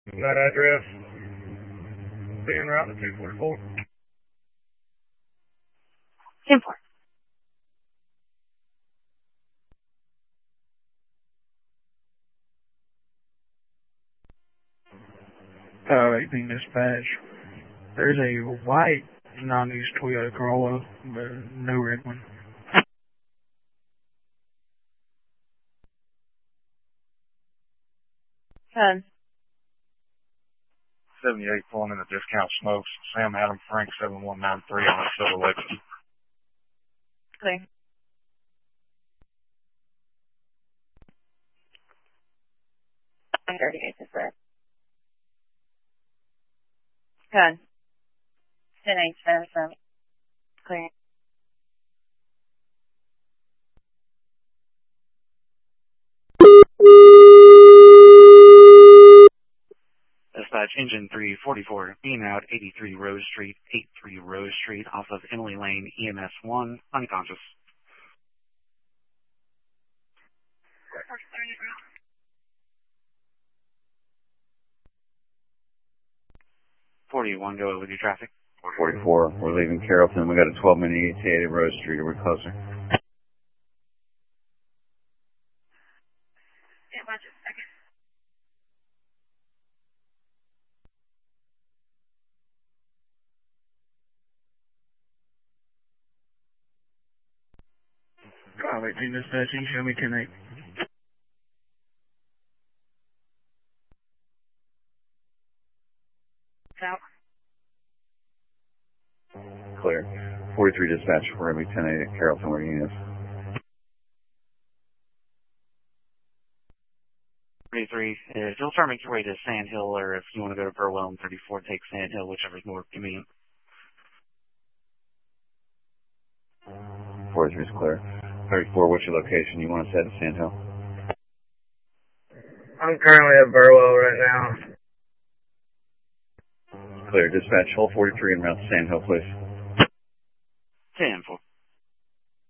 That address, being route to 244. 10-4. Tower 18 dispatch. There's a white non-use Toyota Corolla, but no red one. 10. 78 pulling in the discount smokes. Sam Adam Frank 7193 on a Silver Lake. Clear. I'm 38 to sir. 10. 10-8, 7. Clear. Dispatch engine 344, being out 83 Rose Street, 83 Rose Street, off of Emily Lane, EMS 1, unconscious. .41, go with your traffic. 44, we're leaving Carrollton. We got a 12-minute ETA at Rose Street. Are we closer? Yeah, watch it. Okay. Tower 18 dispatch, you can show me 10-8. Out. Clear. 43 dispatch, we're going to be 10-8 at Carrollton. Where you is? 33, if you'll start making your way to Sand Hill, or if you want to go to Burwell and 34, take Sand Hill, whichever's more convenient. 43 is clear. 34, what's your location? You want us to head to Sand Hill? I'm currently at Burwell right now. Clear. Dispatch, hold 43 and route to Sand Hill, please. 10-4.